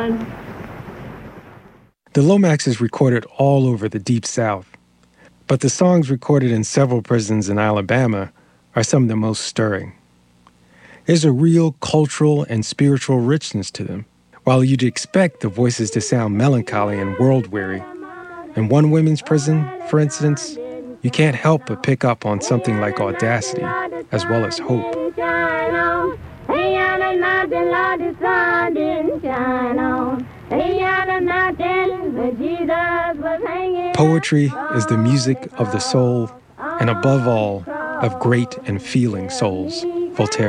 The Lomax is recorded all over the Deep South, but the songs recorded in several prisons in Alabama are some of the most stirring. There's a real cultural and spiritual richness to them. While you'd expect the voices to sound melancholy and world-weary, in one women's prison, for instance, you can't help but pick up on something like audacity as well as hope. Poetry is the music of the soul, and above all, of great and feeling souls, Voltaire